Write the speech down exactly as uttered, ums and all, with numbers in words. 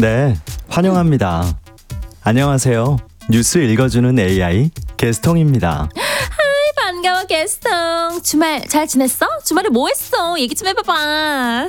네, 환영합니다. 안녕하세요. 뉴스 읽어주는 에이아이 게스통입니다. 반가워 게스통. 주말 잘 지냈어? 주말에 뭐 했어? 얘기 좀 해봐봐.